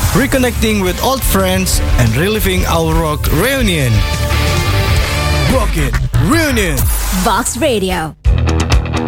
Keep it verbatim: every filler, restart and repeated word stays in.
reconnecting with old friends, and reliving our rock reunion. Rock it, reunion! Box Radio.